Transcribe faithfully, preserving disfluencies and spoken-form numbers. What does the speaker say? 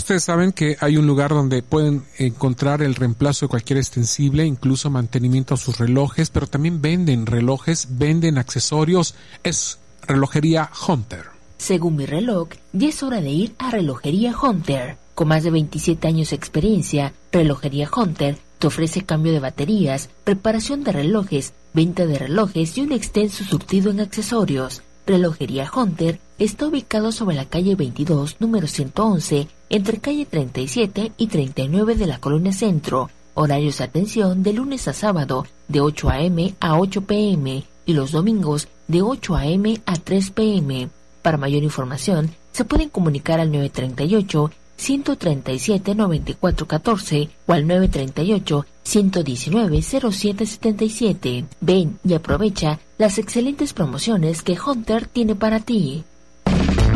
Ustedes saben que hay un lugar donde pueden encontrar el reemplazo de cualquier extensible, incluso mantenimiento a sus relojes, pero también venden relojes, venden accesorios. Es Relojería Hunter. Según mi reloj, ya es hora de ir a Relojería Hunter. Con más de veintisiete años de experiencia, Relojería Hunter te ofrece cambio de baterías, reparación de relojes, venta de relojes y un extenso surtido en accesorios. Relojería Hunter está ubicado sobre la calle veintidós, número ciento once, entre calle treinta y siete y treinta y nueve de la Colonia Centro. Horarios de atención de lunes a sábado de ocho a eme a ocho pe eme y los domingos de ocho a eme a tres pe eme. Para mayor información, se pueden comunicar al nueve treinta y ocho, ciento treinta y siete, noventa y cuatro catorce o al nueve treinta y ocho, ciento diecinueve, cero siete setenta y siete. Ven y aprovecha las excelentes promociones que Hunter tiene para ti.